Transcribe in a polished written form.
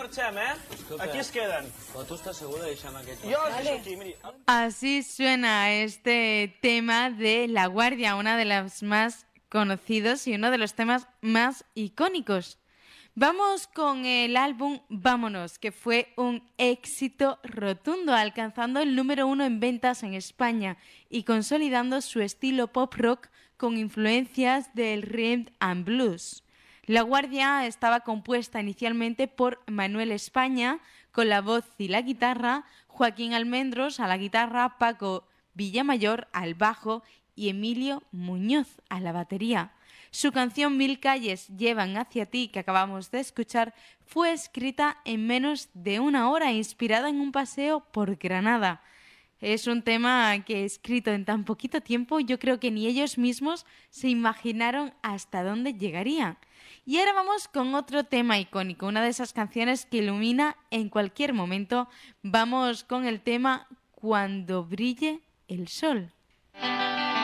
marxem, Aquí es queden. Però tu estàs segura de deixar aquest... Jo els deixo aquí, miri. Así suena este tema de La Guardia, una de las más conocidos y uno de los temas más icónicos. Vamos con el álbum Vámonos, que fue un éxito rotundo, alcanzando el número 1 en ventas en España y consolidando su estilo pop rock con influencias del rhythm and blues. La Guardia estaba compuesta inicialmente por Manuel España, con la voz y la guitarra, Joaquín Almendros a la guitarra, Paco Villamayor al bajo y Emilio Muñoz a la batería. Su canción Mil calles llevan hacia ti, que acabamos de escuchar, fue escrita en menos de una hora, inspirada en un paseo por Granada. Es un tema que escrito en tan poquito tiempo, yo creo que ni ellos mismos se imaginaron hasta dónde llegarían. Y ahora vamos con otro tema icónico, una de esas canciones que ilumina en cualquier momento. Vamos con el tema Cuando brille el sol.